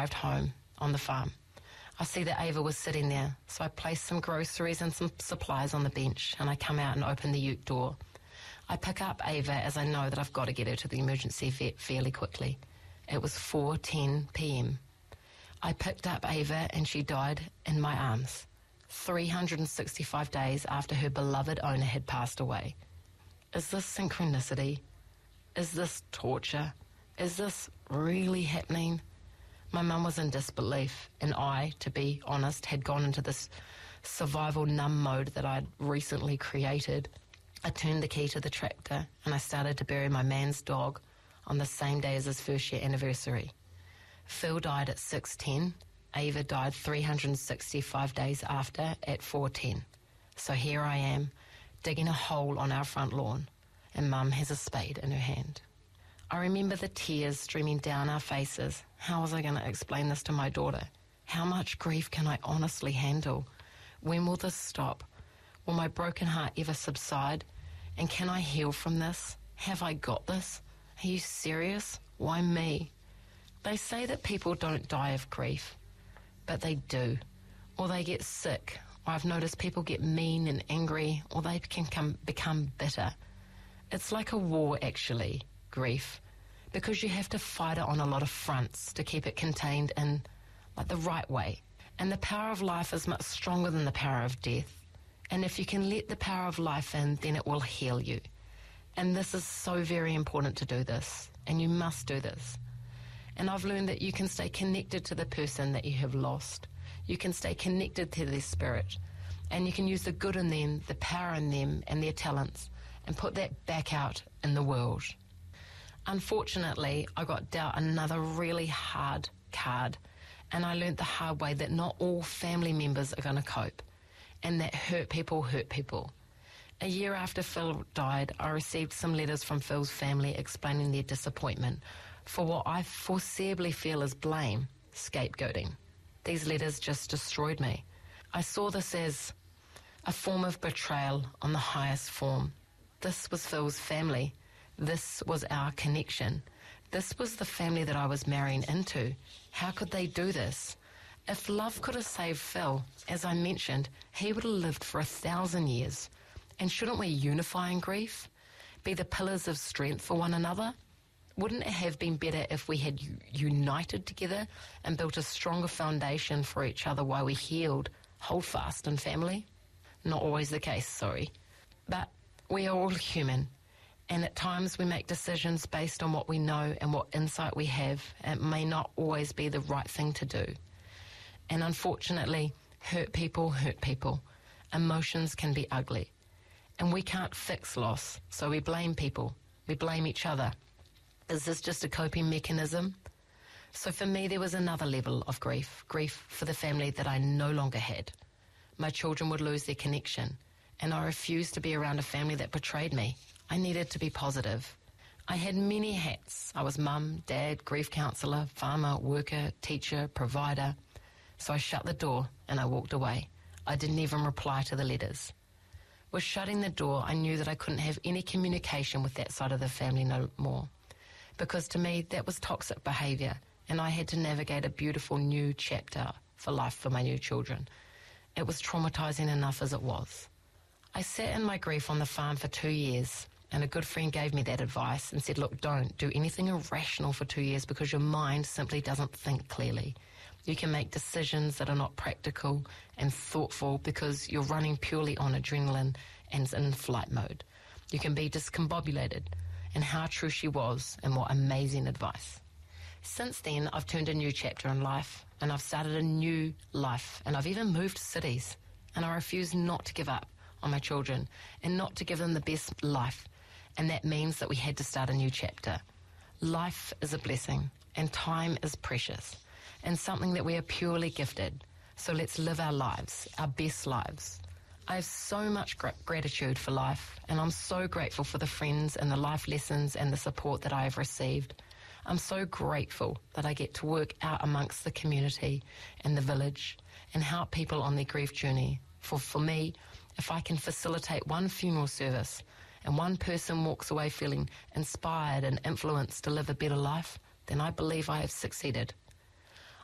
arrived home on the farm, I see that Ava was sitting there, so I place some groceries and some supplies on the bench, and I come out and open the ute door. I pick up Ava as I know that I've got to get her to the emergency vet fairly quickly. It was 4:10 p.m. I picked up Ava and she died in my arms, 365 days after her beloved owner had passed away. Is this synchronicity? Is this torture? Is this really happening? My mum was in disbelief, and I, to be honest, had gone into this survival numb mode that I'd recently created. I turned the key to the tractor and I started to bury my man's dog on the same day as his first year anniversary. Phil died at 6:10. Ava died 365 days after at 4:10. So here I am, digging a hole on our front lawn, and Mum has a spade in her hand. I remember the tears streaming down our faces. How was I going to explain this to my daughter? How much grief can I honestly handle? When will this stop? Will my broken heart ever subside? And can I heal from this? Have I got this? Are you serious? Why me? They say that people don't die of grief, but they do. Or they get sick, or I've noticed people get mean and angry, or they can become bitter. It's like a war, actually, grief, because you have to fight it on a lot of fronts to keep it contained in like the right way. And the power of life is much stronger than the power of death. And if you can let the power of life in, then it will heal you. And this is so very important to do this, and you must do this. And I've learned that you can stay connected to the person that you have lost. You can stay connected to their spirit, and you can use the good in them, the power in them, and their talents, and put that back out in the world. Unfortunately, I got dealt another really hard card, and I learned the hard way that not all family members are going to cope, and that hurt people. A year after Phil died, I received some letters from Phil's family explaining their disappointment for what I foreseeably feel is blame, scapegoating. These letters just destroyed me. I saw this as a form of betrayal on the highest form. This was Phil's family. This was our connection. This was the family that I was marrying into. How could they do this? If love could have saved Phil, as I mentioned, he would have lived for 1,000 years. And shouldn't we unify in grief? Be the pillars of strength for one another? Wouldn't it have been better if we had united together and built a stronger foundation for each other while we healed, hold fast in family? Not always the case, sorry. But we are all human, and at times we make decisions based on what we know and what insight we have. It may not always be the right thing to do. And unfortunately, hurt people. Emotions can be ugly. And we can't fix loss, so we blame people. We blame each other. Is this just a coping mechanism? So for me, there was another level of grief for the family that I no longer had. My children would lose their connection, and I refused to be around a family that betrayed me. I needed to be positive. I had many hats. I was mum, dad, grief counsellor, farmer, worker, teacher, provider. So I shut the door and I walked away. I didn't even reply to the letters. With shutting the door, I knew that I couldn't have any communication with that side of the family no more. Because to me, that was toxic behaviour, and I had to navigate a beautiful new chapter for life for my new children. It was traumatising enough as it was. I sat in my grief on the farm for 2 years, and a good friend gave me that advice and said, look, don't do anything irrational for 2 years because your mind simply doesn't think clearly. You can make decisions that are not practical and thoughtful because you're running purely on adrenaline and in flight mode. You can be discombobulated. And how true she was, and what amazing advice. Since then, I've turned a new chapter in life, and I've started a new life, and I've even moved cities, and I refuse not to give up on my children and not to give them the best life, and that means that we had to start a new chapter. Life is a blessing, and time is precious, and something that we are purely gifted, so let's live our lives, our best lives. I have so much gratitude for life, and I'm so grateful for the friends and the life lessons and the support that I have received. I'm so grateful that I get to work out amongst the community and the village and help people on their grief journey. For me, if I can facilitate one funeral service and one person walks away feeling inspired and influenced to live a better life, then I believe I have succeeded.